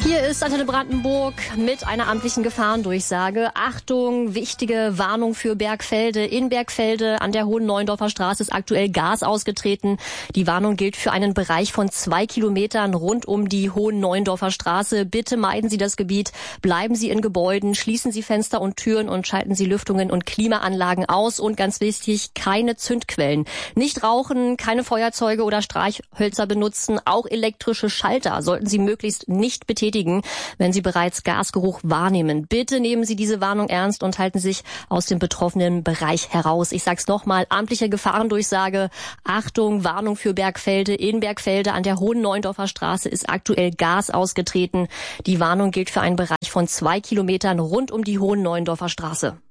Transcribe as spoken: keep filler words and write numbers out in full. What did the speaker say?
Hier ist Antenne Brandenburg mit einer amtlichen Gefahrendurchsage. Achtung, wichtige Warnung für Bergfelde. In Bergfelde an der Hohen Neuendorfer Straße ist aktuell Gas ausgetreten. Die Warnung gilt für einen Bereich von zwei Kilometern rund um die Hohen Neuendorfer Straße. Bitte meiden Sie das Gebiet, bleiben Sie in Gebäuden, schließen Sie Fenster und Türen und schalten Sie Lüftungen und Klimaanlagen aus. Und ganz wichtig, keine Zündquellen. Nicht rauchen, keine Feuerzeuge oder Streichhölzer benutzen. Auch elektrische Schalter sollten Sie möglichst nicht betätigen, wenn Sie bereits Gasgeruch wahrnehmen. Bitte nehmen Sie diese Warnung ernst und halten sich aus dem betroffenen Bereich heraus. Ich sag's nochmal, amtliche Gefahrendurchsage. Achtung, Warnung für Bergfelde. In Bergfelde an der Hohen Neuendorfer Straße ist aktuell Gas ausgetreten. Die Warnung gilt für einen Bereich von zwei Kilometern rund um die Hohen Neuendorfer Straße.